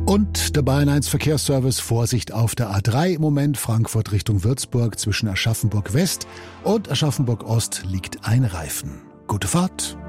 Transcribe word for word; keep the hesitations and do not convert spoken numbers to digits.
Und der Bayern eins Verkehrsservice, Vorsicht auf der A drei im Moment, Frankfurt Richtung Würzburg, zwischen Aschaffenburg West und Aschaffenburg Ost liegt ein Reifen. Gute Fahrt!